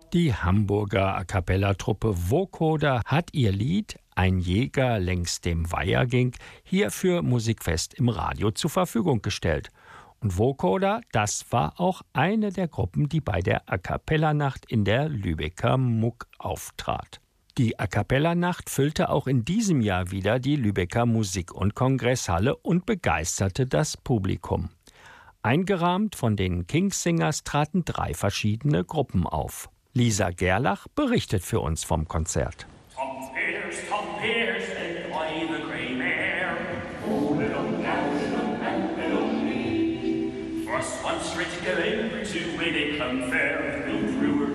Die Hamburger A-cappella-Truppe Vocoder hat ihr Lied »Ein Jäger längs dem Weiher ging« hier für Musikfest im Radio zur Verfügung gestellt. Und Vocoder, das war auch eine der Gruppen, die bei der A-cappella-Nacht in der Lübecker Muck auftrat. Die A-cappella-Nacht füllte auch in diesem Jahr wieder die Lübecker Musik- und Kongresshalle und begeisterte das Publikum. Eingerahmt von den Kingsingers traten 3 verschiedene Gruppen auf. Lisa Gerlach berichtet für uns vom Konzert. Tom Pears, and I the grey mare. Oh, little First one straight to go over to where they come fair. Bill Brewer